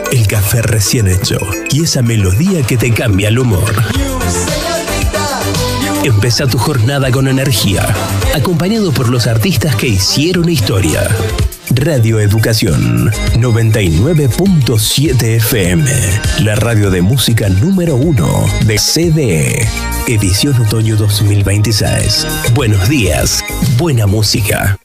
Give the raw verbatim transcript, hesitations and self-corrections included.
el café recién hecho y esa melodía que te cambia el humor. Empezá tu jornada con energía, acompañado por los artistas que hicieron historia. Radio Educación noventa y nueve punto siete F M, la radio de música número uno de C D E. Edición Otoño dos mil veintiséis. Buenos días, buena música.